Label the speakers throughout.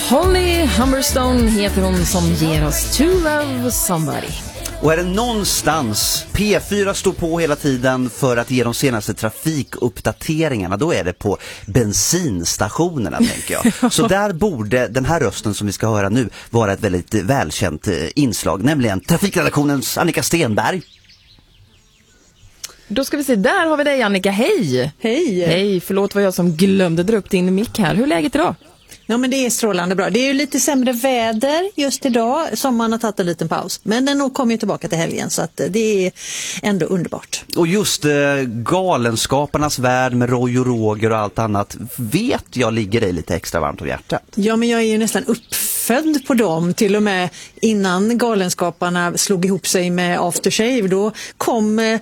Speaker 1: Holly Humberstone heter hon som ger oss To Love Somebody.
Speaker 2: Och är det någonstans P4 står på hela tiden för att ge de senaste trafikuppdateringarna, då är det på bensinstationerna, tänker jag. Så där borde den här rösten som vi ska höra nu vara ett väldigt välkänt inslag, nämligen trafikredaktionens Annika Stenberg.
Speaker 1: Då ska vi se, där har vi dig Annika, hej!
Speaker 3: Hej!
Speaker 1: Hej, förlåt vad jag som glömde dra upp din mick här. Hur är läget idag?
Speaker 3: Ja, men det är strålande bra. Det är ju lite sämre väder just idag som man har tagit en liten paus. Men den kommer ju tillbaka till helgen, så att det är ändå underbart.
Speaker 2: Och just Galenskaparnas värld med Roy och Roger och allt annat vet jag ligger dig lite extra varmt om hjärtat.
Speaker 3: Ja, men jag är ju nästan uppfödd på dem. Till och med innan Galenskaparna slog ihop sig med Aftershave, då kom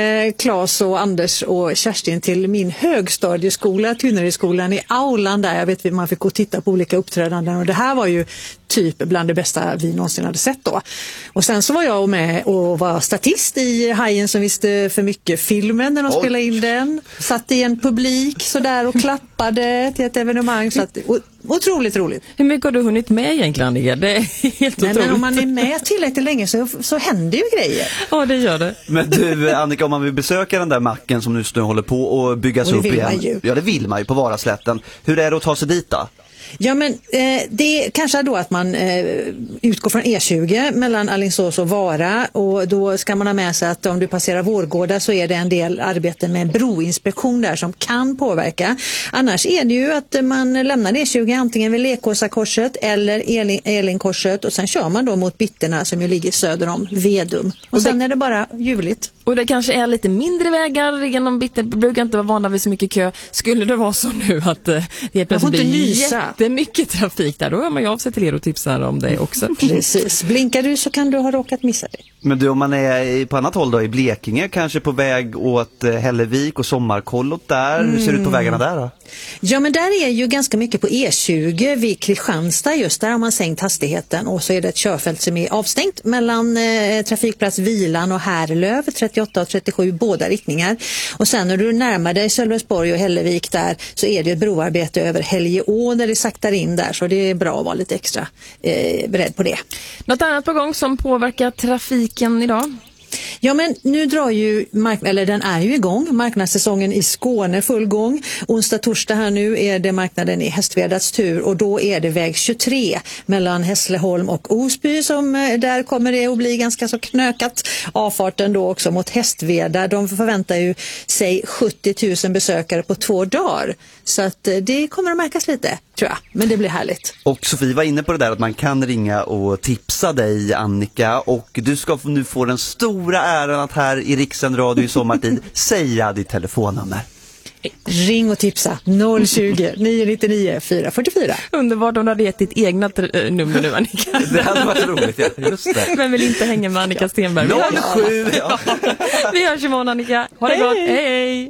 Speaker 3: Claes och Anders och Kerstin till min högstadieskola, Tynneredsskolan i aulan där. Jag vet, man fick gå och titta på olika uppträdanden, och det här var ju typ bland det bästa vi någonsin hade sett då. Och sen så var jag med och var statist i Hajen som visste för mycket filmen när de spelade in den. Satt i en publik så där och klappade till ett evenemang, så att otroligt roligt.
Speaker 1: Hur mycket har du hunnit med egentligen, Annika? Det är helt otroligt.
Speaker 3: Men om man är med tillräckligt länge så händer ju grejer.
Speaker 1: Ja, det gör det.
Speaker 2: Men du Annika, om man vill besöka den där macken som nu håller på att byggas upp igen. Ja, det vill man ju på Varaslätten. Hur är det att ta sig dit då?
Speaker 3: Ja, men det är kanske då att man utgår från E20 mellan Alingsås och Vara, och då ska man ha med sig att om du passerar Vårgårda så är det en del arbete med broinspektion där som kan påverka. Annars är det ju att man lämnar E20 antingen vid Lekåsakorset eller Elinkorset, och sen kör man då mot Bitterna som ju ligger söder om Vedum. Och sen är det bara ljuvligt.
Speaker 1: Och det kanske är lite mindre vägar genom Bitter, brukar inte vara vana vid så mycket kö. Skulle det vara så nu att det plötsligt blir det är mycket trafik där, då hör man ju av sig till er och tipsar om det också.
Speaker 3: Precis. Blinkar du så kan du ha råkat missa det.
Speaker 2: Men du, om man är på annat håll då, i Blekinge, kanske på väg åt Hällevik och sommarkollot där. Hur ser det ut på vägarna där då?
Speaker 3: Ja, men där är ju ganska mycket på E20 vid Kristianstad, just där har man sänkt hastigheten, och så är det ett körfält som är avstängt mellan trafikplats Vilan och Härlöv, 38 och 37 båda riktningar. Och sen när du närmar dig Sölvesborg och Hällevik där, så är det ett broarbete över Helgeå där det saktar in där, så det är bra att vara lite extra beredd på det.
Speaker 1: Något annat på gång som påverkar trafiken idag?
Speaker 3: Ja, men nu drar ju den är ju igång, marknadssäsongen i Skåne full gång. Onsdag, torsdag här nu är det marknaden i Hästvedats tur, och då är det väg 23 mellan Hässleholm och Osby som där kommer det att bli ganska så knökat. Avfarten då också mot Hästveda, de förväntar ju sig 70 000 besökare på 2 dagar. Så att det kommer att märkas lite, tror jag, men det blir härligt.
Speaker 2: Och Sofie var inne på det där att man kan ringa och tipsa dig, Annika, och du ska nu få den stora äran att här i Rikssänd Radio i sommartid säga ditt telefonnummer.
Speaker 3: Ring och tipsa 020 999 444.
Speaker 1: Underbart om du hade gett ditt egna nummer nu, Annika.
Speaker 2: Det hade varit roligt, ja. Just det.
Speaker 1: Men vill inte hänga med Annika Stenberg.
Speaker 2: 07, ja.
Speaker 1: Vi hörs imorgon, Annika. Ha det gott. Hej, hej.